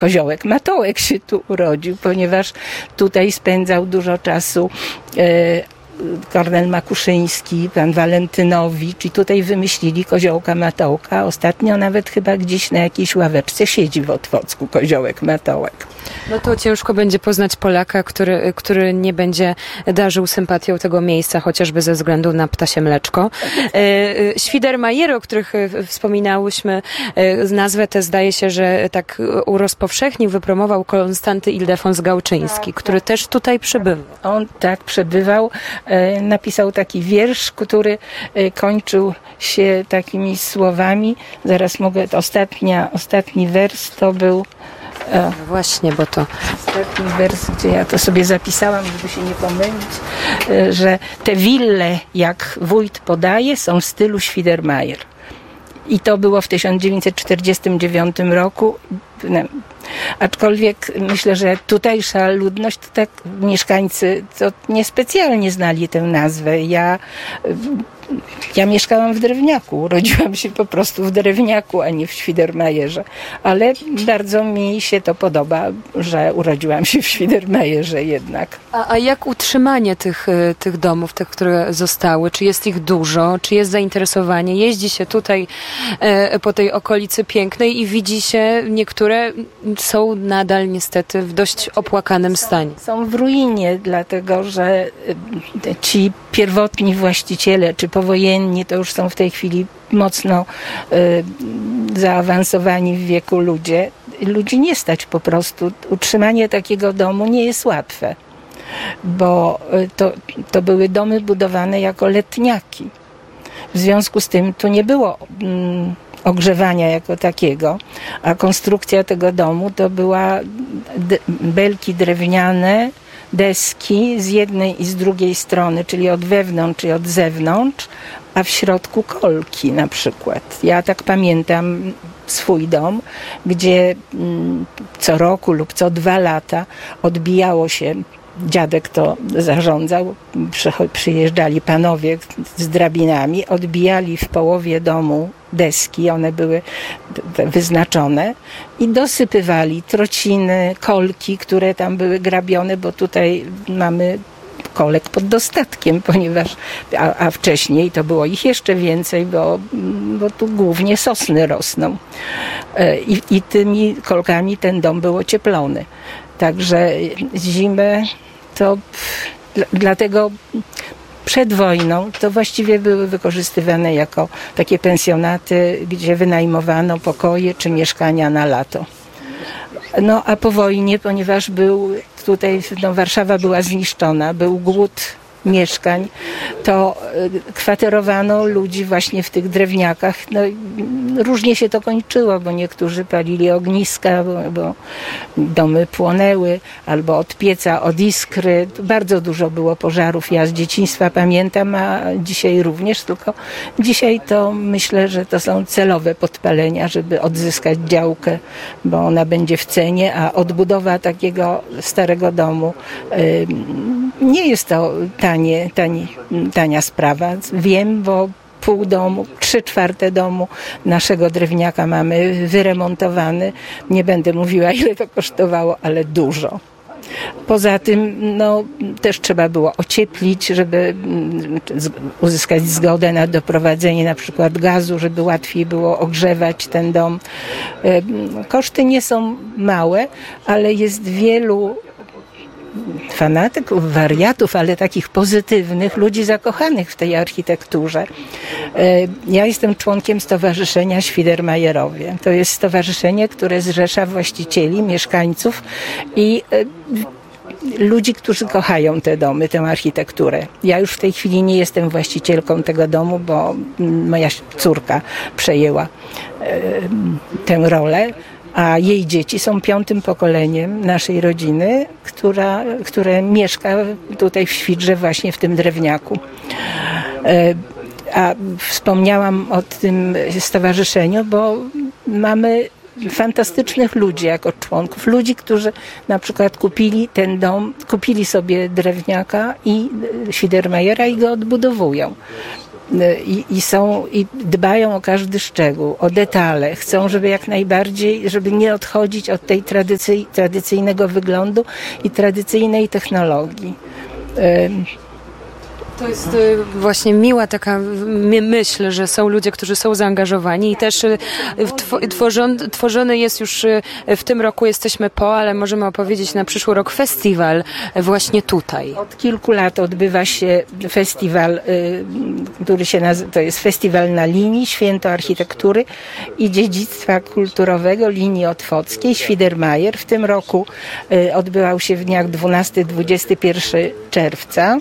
Koziołek Matołek się tu urodził, ponieważ tutaj spędzał dużo czasu Kornel Makuszyński, pan Walentynowicz i tutaj wymyślili Koziołka Matołka. Ostatnio nawet chyba gdzieś na jakiejś ławeczce siedzi w Otwocku Koziołek Matołek. No to ciężko będzie poznać Polaka, który nie będzie darzył sympatią tego miejsca, chociażby ze względu na ptasie mleczko. Świdermajery, o których wspominałyśmy, nazwę tę zdaje się, że tak rozpowszechnił, wypromował Konstanty Ildefons Gałczyński, który też tutaj przebywał. On tak przebywał. Napisał taki wiersz, który kończył się takimi słowami. Zaraz mogę, ostatni wers to był... Właśnie, bo to... Ostatni wers, gdzie ja to sobie zapisałam, żeby się nie pomylić, że te wille, jak wójt podaje, są w stylu Świdermajer. I to było w 1949 roku. Aczkolwiek myślę, że tutejsza ludność, to tak mieszkańcy to niespecjalnie znali tę nazwę. Ja mieszkałam w Drewniaku, urodziłam się po prostu w Drewniaku, a nie w Świdermajerze. Ale bardzo mi się to podoba, że urodziłam się w Świdermajerze jednak. A jak utrzymanie tych domów, tych, które zostały? Czy jest ich dużo? Czy jest zainteresowanie? Jeździ się tutaj po tej okolicy pięknej i widzi się, niektóre są nadal niestety w dość opłakanym stanie. Są w ruinie, dlatego że ci pierwotni właściciele, czy powojenni, to już są w tej chwili mocno zaawansowani w wieku ludzie. Ludzi nie stać po prostu. Utrzymanie takiego domu nie jest łatwe, bo to były domy budowane jako letniaki. W związku z tym tu nie było ogrzewania jako takiego, a konstrukcja tego domu to była belki drewniane, deski z jednej i z drugiej strony, czyli od wewnątrz i od zewnątrz, a w środku kolki na przykład. Ja tak pamiętam swój dom, gdzie co roku lub co 2 lata odbijało się, dziadek to zarządzał, przyjeżdżali panowie z drabinami, odbijali w połowie domu deski, one były wyznaczone i dosypywali trociny, kolki, które tam były grabione, bo tutaj mamy kolek pod dostatkiem, ponieważ, a wcześniej to było ich jeszcze więcej, bo tu głównie sosny rosną. I tymi kolkami ten dom był ocieplony. Także zimę to dlatego przed wojną to właściwie były wykorzystywane jako takie pensjonaty, gdzie wynajmowano pokoje czy mieszkania na lato. No a po wojnie, ponieważ Warszawa była zniszczona, był głód mieszkań, to kwaterowano ludzi właśnie w tych drewniakach. No, różnie się to kończyło, bo niektórzy palili ogniska, bo domy płonęły, albo od pieca, od iskry. Bardzo dużo było pożarów. Ja z dzieciństwa pamiętam, a dzisiaj również, tylko dzisiaj to myślę, że to są celowe podpalenia, żeby odzyskać działkę, bo ona będzie w cenie, a odbudowa takiego starego domu nie jest to tania sprawa. Wiem, bo pół domu, 3/4 domu naszego drewniaka mamy wyremontowany. Nie będę mówiła, ile to kosztowało, ale dużo. Poza tym też trzeba było ocieplić, żeby uzyskać zgodę na doprowadzenie na przykład gazu, żeby łatwiej było ogrzewać ten dom. Koszty nie są małe, ale jest wielu fanatyków, wariatów, ale takich pozytywnych, ludzi zakochanych w tej architekturze. Ja jestem członkiem Stowarzyszenia Świdermajerowie. To jest stowarzyszenie, które zrzesza właścicieli, mieszkańców i ludzi, którzy kochają te domy, tę architekturę. Ja już w tej chwili nie jestem właścicielką tego domu, bo moja córka przejęła tę rolę, a jej dzieci są 5. pokoleniem naszej rodziny, które mieszka tutaj w Świdrze, właśnie w tym drewniaku. A wspomniałam o tym stowarzyszeniu, bo mamy fantastycznych ludzi jako członków. Ludzi, którzy na przykład kupili ten dom, kupili sobie drewniaka i Świdermajera i go odbudowują. i dbają o każdy szczegół, o detale. Chcą, żeby jak najbardziej, żeby nie odchodzić od tej tradycyjnego wyglądu i tradycyjnej technologii. To jest właśnie miła taka myśl, że są ludzie, którzy są zaangażowani i też tworzony jest już w tym roku, jesteśmy po, ale możemy opowiedzieć na przyszły rok festiwal właśnie tutaj. Od kilku lat odbywa się festiwal, który się nazywa, to jest Festiwal na Linii, Święto Architektury i Dziedzictwa Kulturowego Linii Otwockiej, Świdermajer. W tym roku odbywał się w dniach 12-21 czerwca.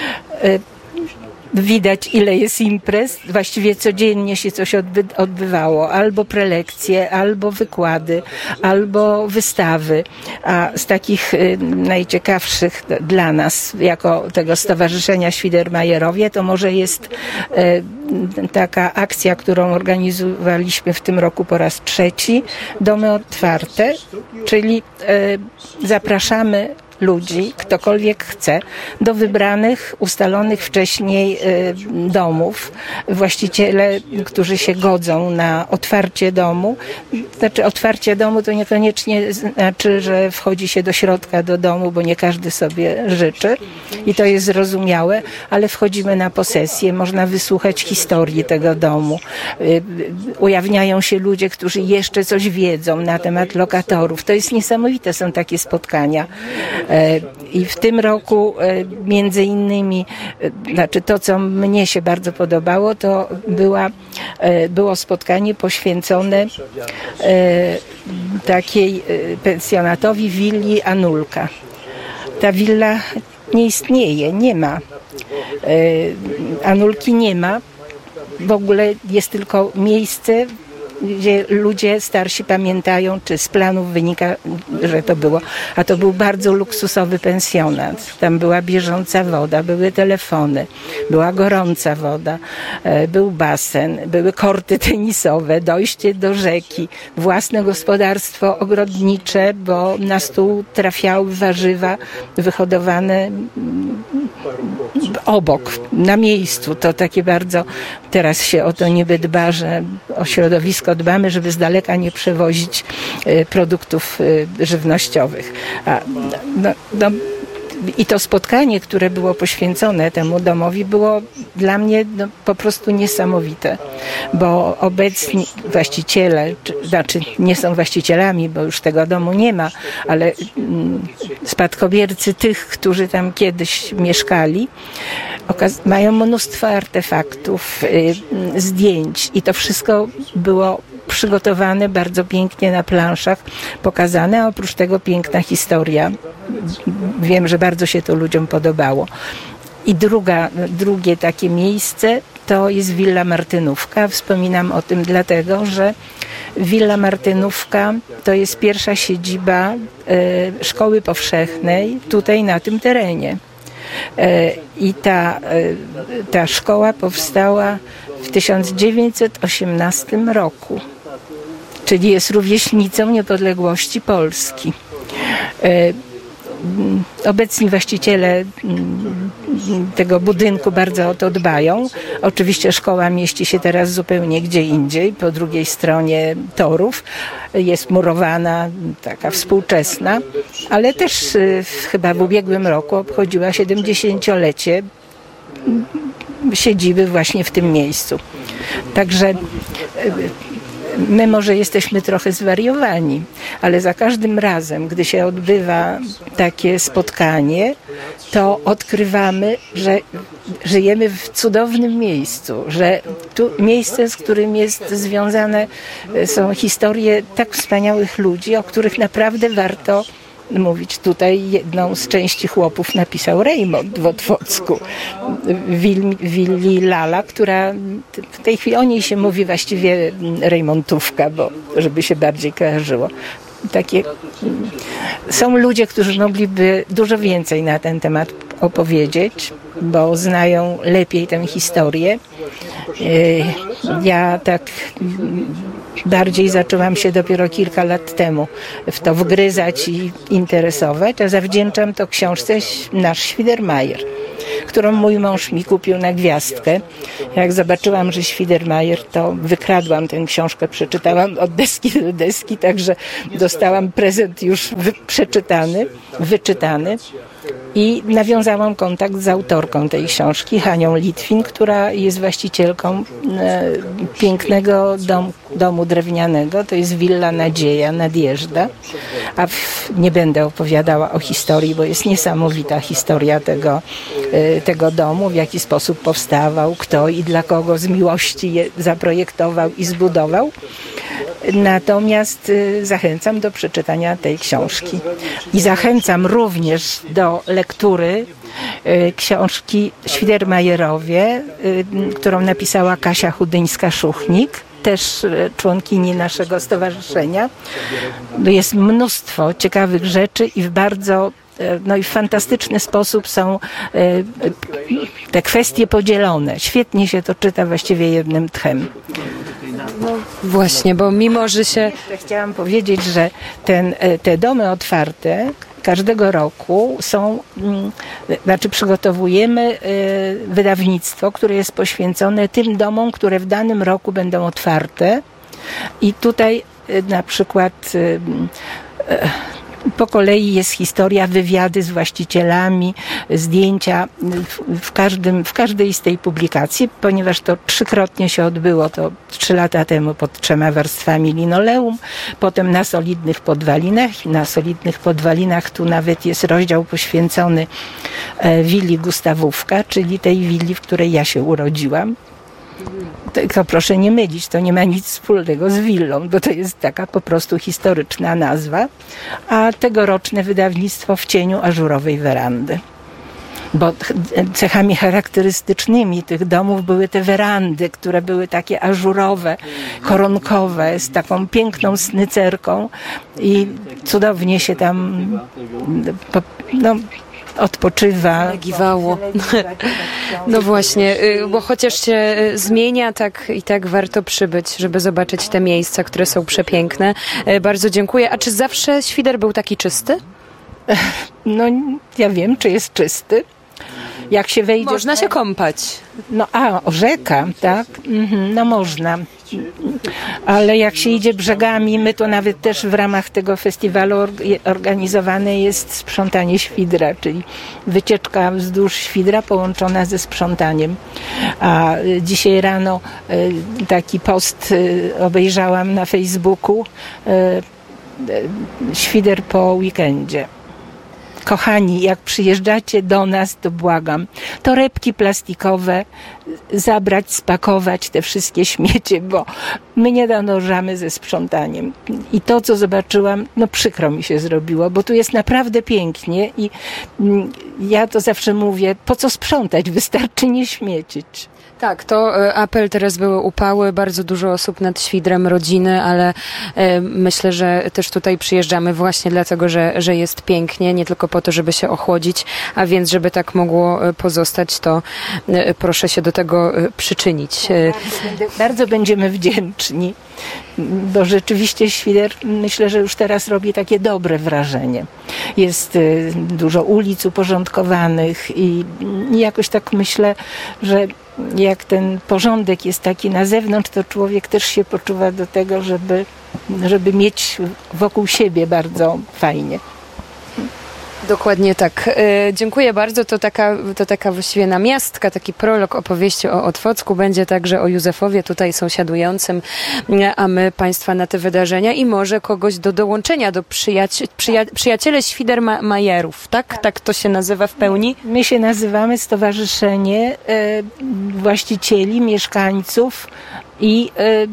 Widać, ile jest imprez. Właściwie codziennie się coś odbywało. Albo prelekcje, albo wykłady, albo wystawy. A z takich najciekawszych dla nas, jako tego Stowarzyszenia Świdermajerowie, to może jest taka akcja, którą organizowaliśmy w tym roku po raz trzeci. Domy otwarte, czyli zapraszamy ludzi, ktokolwiek chce, do wybranych, ustalonych wcześniej domów. Właściciele, którzy się godzą na otwarcie domu, znaczy otwarcie domu to niekoniecznie znaczy, że wchodzi się do środka do domu, bo nie każdy sobie życzy i to jest zrozumiałe, ale wchodzimy na posesję, można wysłuchać historii tego domu. Ujawniają się ludzie, którzy jeszcze coś wiedzą na temat lokatorów. To jest niesamowite, są takie spotkania. I w tym roku między innymi, znaczy to, co mnie się bardzo podobało, to było spotkanie poświęcone takiej pensjonatowi willi Anulka. Ta willa nie istnieje, nie ma. Anulki nie ma. W ogóle jest tylko miejsce, gdzie ludzie starsi pamiętają, czy z planów wynika, że to było. A to był bardzo luksusowy pensjonat. Tam była bieżąca woda, były telefony, była gorąca woda, był basen, były korty tenisowe, dojście do rzeki, własne gospodarstwo ogrodnicze, bo na stół trafiały warzywa wyhodowane obok, na miejscu. To takie bardzo, teraz się o to niby dba, że o środowisko dbamy, żeby z daleka nie przewozić produktów żywnościowych. I to spotkanie, które było poświęcone temu domowi, było dla mnie po prostu niesamowite, bo obecni właściciele, znaczy nie są właścicielami, bo już tego domu nie ma, ale spadkobiercy tych, którzy tam kiedyś mieszkali, mają mnóstwo artefaktów, zdjęć i to wszystko było przygotowane bardzo pięknie na planszach, pokazane, a oprócz tego piękna historia. Wiem, że bardzo się to ludziom podobało. I drugie takie miejsce to jest Willa Martynówka. Wspominam o tym dlatego, że Willa Martynówka to jest pierwsza siedziba szkoły powszechnej tutaj na tym terenie. I ta szkoła powstała w 1918 roku, czyli jest rówieśnicą niepodległości Polski. Obecni właściciele tego budynku bardzo o to dbają. Oczywiście szkoła mieści się teraz zupełnie gdzie indziej, po drugiej stronie torów. Jest murowana, taka współczesna, ale też chyba w ubiegłym roku obchodziła 70-lecie siedziby właśnie w tym miejscu. Także my może jesteśmy trochę zwariowani, ale za każdym razem, gdy się odbywa takie spotkanie, to odkrywamy, że żyjemy w cudownym miejscu, że tu miejsce, z którym jest związane są historie tak wspaniałych ludzi, o których naprawdę warto mówić. Tutaj jedną z części chłopów napisał Rejmont w Otwocku, willi Lala, która w tej chwili o niej się mówi właściwie Rejmontówka, bo żeby się bardziej kojarzyło. Są ludzie, którzy mogliby dużo więcej na ten temat opowiedzieć, bo znają lepiej tę historię. Ja tak bardziej zaczęłam się dopiero kilka lat temu w to wgryzać i interesować, a zawdzięczam to książce Nasz Świdermajer, którą mój mąż mi kupił na gwiazdkę. Jak zobaczyłam, że Świdermajer, to wykradłam tę książkę, przeczytałam od deski do deski, także dostałam prezent już wyczytany. I nawiązałam kontakt z autorką tej książki, Hanią Litwin, która jest właścicielką pięknego domu drewnianego. To jest Willa Nadzieja, Nadjeżda. Nie będę opowiadała o historii, bo jest niesamowita historia tego domu, w jaki sposób powstawał, kto i dla kogo z miłości je zaprojektował i zbudował. Natomiast zachęcam do przeczytania tej książki. I zachęcam również do lektury książki Świdermajerowie, którą napisała Kasia Chudyńska-Szuchnik, też członkini naszego stowarzyszenia. Jest mnóstwo ciekawych rzeczy i w fantastyczny sposób są te kwestie podzielone. Świetnie się to czyta właściwie jednym tchem. No właśnie, bo mimo, że się... Chciałam powiedzieć, że te domy otwarte każdego roku przygotowujemy wydawnictwo, które jest poświęcone tym domom, które w danym roku będą otwarte. I tutaj na przykład po kolei jest historia, wywiady z właścicielami, zdjęcia w każdej z tej publikacji, ponieważ to 3-krotnie się odbyło, to 3 lata temu pod 3 warstwami linoleum, potem na solidnych podwalinach. Na solidnych podwalinach tu nawet jest rozdział poświęcony willi Gustawówka, czyli tej willi, w której ja się urodziłam. Tylko proszę nie mylić, to nie ma nic wspólnego z willą, bo to jest taka po prostu historyczna nazwa, a tegoroczne wydawnictwo W cieniu ażurowej werandy. Bo cechami charakterystycznymi tych domów były te werandy, które były takie ażurowe, koronkowe, z taką piękną snycerką i cudownie się tam odpoczywa. Giwało. No właśnie, bo chociaż się zmienia, tak i tak warto przybyć, żeby zobaczyć te miejsca, które są przepiękne. Bardzo dziękuję. A czy zawsze Świder był taki czysty? No, ja wiem, czy jest czysty. Jak się wejdzie... Można się kąpać. Rzeka, tak? No można. Ale jak się idzie brzegami, my to nawet też w ramach tego festiwalu organizowane jest sprzątanie Świdra, czyli wycieczka wzdłuż Świdra połączona ze sprzątaniem. A dzisiaj rano taki post obejrzałam na Facebooku, Świder po weekendzie. Kochani, jak przyjeżdżacie do nas, to błagam, torebki plastikowe zabrać, spakować te wszystkie śmiecie, bo my nie nadążamy ze sprzątaniem. I to, co zobaczyłam, przykro mi się zrobiło, bo tu jest naprawdę pięknie i ja to zawsze mówię, po co sprzątać, wystarczy nie śmiecić. Tak, to apel, teraz były upały, bardzo dużo osób nad Świdrem, rodziny, ale myślę, że też tutaj przyjeżdżamy właśnie dlatego, że jest pięknie, nie tylko po to, żeby się ochłodzić, a więc żeby tak mogło pozostać, to proszę się do tego przyczynić. Bardzo będziemy wdzięczni, bo rzeczywiście Świder, myślę, że już teraz robi takie dobre wrażenie. Jest dużo ulic uporządkowanych i jakoś tak myślę, że jak ten porządek jest taki na zewnątrz, to człowiek też się poczuwa do tego, żeby mieć wokół siebie bardzo fajnie. Dokładnie tak. Dziękuję bardzo. To taka właściwie namiastka, taki prolog opowieści o Otwocku. Będzie także o Józefowie tutaj sąsiadującym, a my Państwa na te wydarzenia i może kogoś do dołączenia, do przyjaciele Świdermajerów, tak? Tak to się nazywa w pełni? My się nazywamy Stowarzyszenie Właścicieli, Mieszkańców i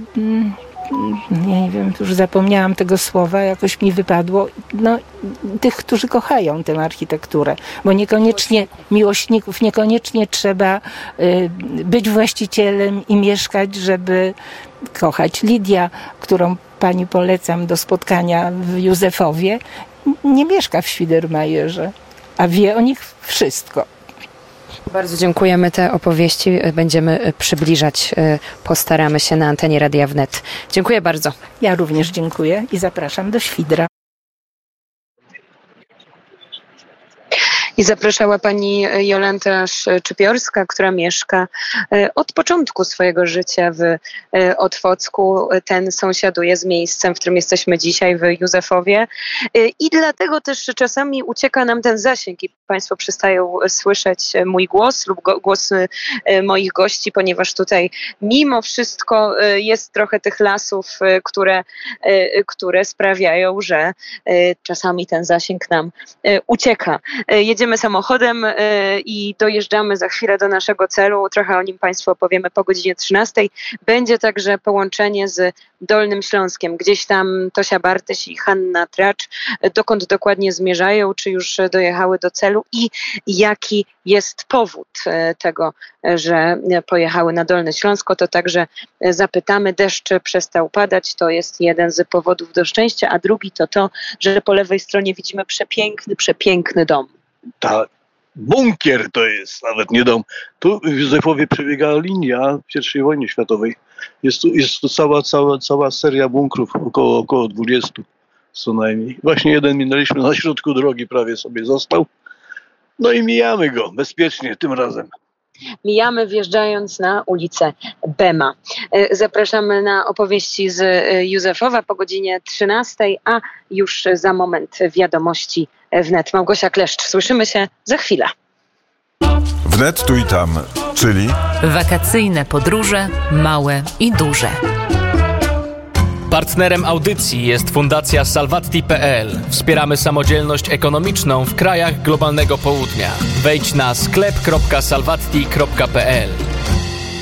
nie wiem, już zapomniałam tego słowa, jakoś mi wypadło, tych, którzy kochają tę architekturę, bo niekoniecznie miłośników, niekoniecznie trzeba być właścicielem i mieszkać, żeby kochać. Lidia, którą pani polecam do spotkania w Józefowie, nie mieszka w Świdermajerze, a wie o nich wszystko. Bardzo dziękujemy. Te opowieści będziemy przybliżać, postaramy się na antenie Radia Wnet. Dziękuję bardzo. Ja również dziękuję i zapraszam do Świdra. I zapraszała pani Jolanta Szczypiorska, która mieszka od początku swojego życia w Otwocku. Ten sąsiaduje z miejscem, w którym jesteśmy dzisiaj, w Józefowie. I dlatego też czasami ucieka nam ten zasięg i państwo przestają słyszeć mój głos lub głos moich gości, ponieważ tutaj mimo wszystko jest trochę tych lasów, które sprawiają, że czasami ten zasięg nam ucieka. Jedziemy samochodem i dojeżdżamy za chwilę do naszego celu. Trochę o nim państwu opowiemy po godzinie 13. Będzie także połączenie z Dolnym Śląskiem. Gdzieś tam Tosia Bartyś i Hanna Tracz. Dokąd dokładnie zmierzają, czy już dojechały do celu i jaki jest powód tego, że pojechały na Dolny Śląsko, to także zapytamy. Deszcz przestał padać, to jest jeden z powodów do szczęścia, a drugi to, że po lewej stronie widzimy przepiękny dom. Tak, bunkier to jest, nawet nie dom. Tu w Józefowie przebiegała linia w I wojnie światowej. Jest tu cała seria bunkrów, około 20 co najmniej. Właśnie jeden minęliśmy na środku drogi, prawie sobie został. No i mijamy go bezpiecznie tym razem. Mijamy wjeżdżając na ulicę Bema. Zapraszamy na opowieści z Józefowa po godzinie 13, a już za moment wiadomości wnet. Małgosia Kleszcz, słyszymy się za chwilę. Wnet tu i tam, czyli wakacyjne podróże, małe i duże. Partnerem audycji jest Fundacja Salvatti.pl. Wspieramy samodzielność ekonomiczną w krajach globalnego południa. Wejdź na sklep.salvatti.pl.